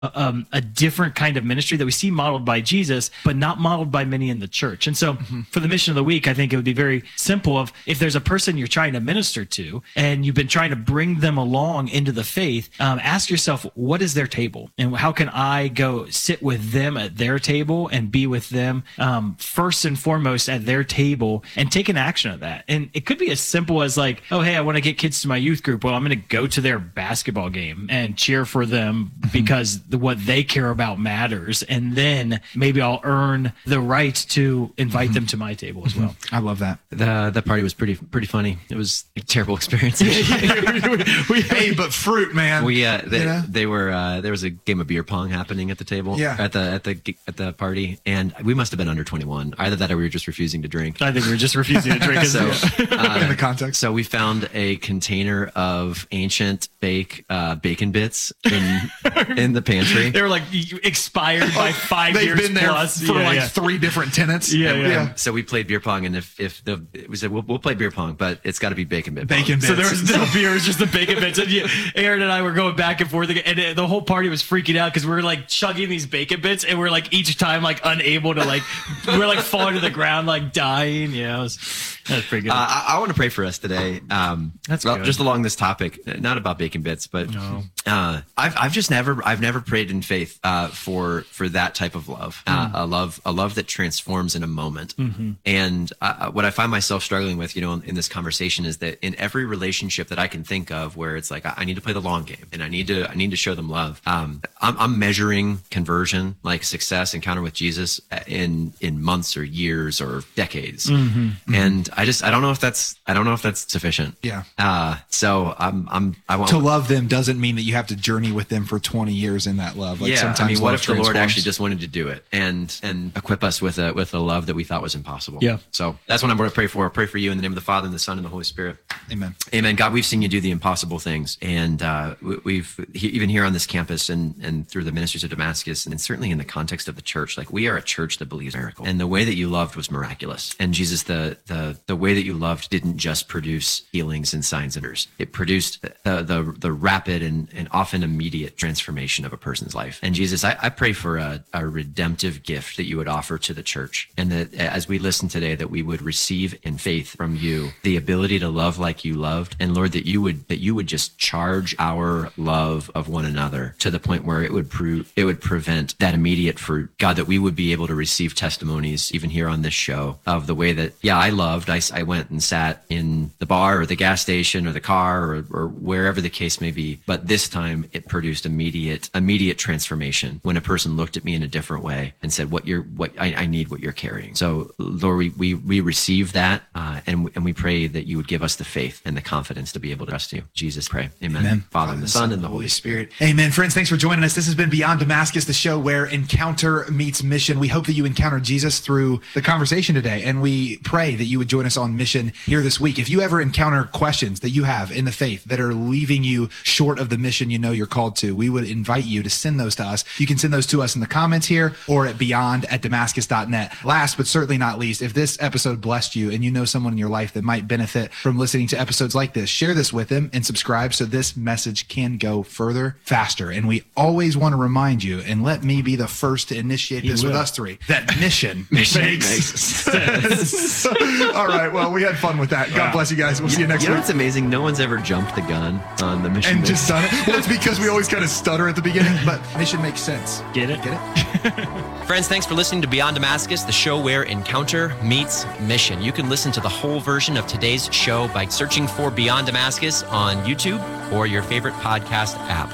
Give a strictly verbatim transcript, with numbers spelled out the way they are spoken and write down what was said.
um, a different kind of ministry that we see modeled by Jesus, but not modeled by many in the church. And so mm-hmm. for the mission of the week, I think it would be very simple of if there's a person you're trying to minister to and you've been trying to bring them along into the faith, um, ask yourself, what is their table? And how can I go sit with them at their table and be with them um, first and foremost at their table and take an action of that? And it could be as simple as like, oh, hey, I want to get kids to my youth group. Well, I'm going to go to their basketball game and cheer for them because the, what they care about matters. And then maybe I'll earn the right to invite mm-hmm. them to my table as well. I love that. The the party was pretty pretty funny. It was a terrible experience. we, hey, but fruit, man. We uh, they, you know? they were uh, there was a game of beer pong happening at the table. Yeah. At the at the at the party, and we must have been under twenty-one. Either that, or we were just refusing to drink. I think we were just refusing to drink. so uh, in the context. So we found a container of ancient fake uh, bacon bits in in the pantry. They were like expired by five They've years been there plus. for yeah, like yeah. three different tenants. Yeah, and, yeah. and so we played beer pong, and if if the we said we'll, we'll play beer pong, but it's got to be bacon bit. Bacon bits. So there was no beer, it was just the bacon bits. And you, Aaron and I were going back and forth, and it, the whole party was freaking out because we were like chugging these bacon bits, and we're like each time like unable to like we're like falling to the ground, like dying. Yeah, it was, that was pretty good. Uh, I, I want to pray for us today. Um, That's well, good. Just along this topic, not about bacon bits, but no. uh, I've I've just never I've never prayed in faith uh, for for that type of love, uh, mm. a love a love that transforms in a moment. Mm-hmm. And uh, what I find myself struggling with, you know, in, in this conversation is that in every relationship that I can think of, where it's like I, I need to play the long game and I need to I need to show them love. Um, I'm, I'm measuring conversion, like success, encounter with Jesus, in in months or years or decades, mm-hmm. and I just I don't know if that's I don't know if that's sufficient. Yeah. Uh, so I'm I'm I want to love them doesn't mean that you have to journey with them for twenty years in that love. Like yeah. sometimes I mean, what love if the Lord transforms. actually just wanted to do it and and equip us with a with a love that we thought was impossible? Yeah. So that's what I'm going to pray for. I pray for you in the name of the Father and the Son and the Holy Spirit. Amen. Amen. God, we've seen you do the impossible things, and uh, we've even here on this campus and and through the ministries of Damascus, and certainly in the context of the church. Like, we are a church that believes miracle, and the way that you loved was miraculous. And Jesus, the the the way that you loved didn't just produce healings and signs and wonders. It produced the the, the rapid and, and often immediate transformation of a person's life. And Jesus, I, I pray for a, a redemptive gift that you would offer to the church, and that as we listen today, that we would receive in faith from you the ability to love like you loved, and Lord, that you would that you would just charge our love of one another to the point where it would prove it would prevent that immediate fruit. God, that we would be able to receive testimonies even here on this show of the way that, yeah, I loved. I, I went and sat in the bar or the gas station or the car or, or wherever the case may be, but this time it produced immediate immediate transformation when a person looked at me in a different way and said, "What you're what I, I need what you're carrying." So Lord, we we, we receive that, uh, and and we pray that you would give us the faith and the confidence to be able to trust you. Jesus, pray. Amen. Amen. Father, Father and the Son and the Holy Spirit. Amen. Friends, thanks for joining us. This has been Beyond Damascus, the show where encounter meets mission. We hope that you encounter Jesus through the conversation today, and we pray that you would join us on mission here this week. If you ever encounter questions that you have in the faith that are leaving you short of the mission you know you're called to, we would invite you to send those to us. You can send those to us in the comments here or at beyond at damascus dot net. Last but certainly not least, if this episode blessed you and you know someone in your life that might benefit from listening to episodes like this, share this with them and subscribe so this message can go further, faster. And we always want to remind you, and let me be the first to initiate this with us three, that mission, mission makes, makes sense. All right. Well, we had fun with that. God Wow. bless you guys. We'll see you next You know week. what's amazing? No one's ever jumped the gun on the mission. And makes- just done it. Well, it's because we always kind of stutter at the beginning, but mission makes sense. Get it? Get it? Friends, thanks for listening to Beyond Damascus, the show where encounter meets mission. You can listen to the whole version of today's show by searching for Beyond Damascus on YouTube or your favorite podcast app.